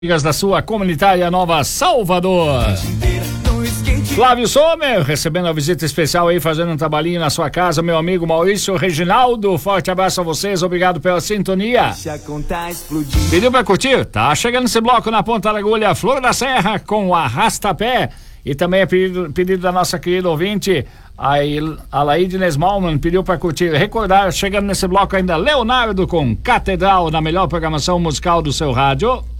da sua comunitária Nova Salvador. Flávio Sommer, recebendo a visita especial aí, fazendo um trabalhinho na sua casa, meu amigo Maurício Reginaldo, forte abraço a vocês, obrigado pela sintonia. Pediu pra curtir? Tá chegando esse bloco na ponta da agulha, Flor da Serra com Arrasta-Pé, e também é pedido da nossa querida ouvinte, a Laídnes Malman, pediu pra curtir, recordar, chegando nesse bloco ainda, Leonardo com Catedral, na melhor programação musical do seu rádio.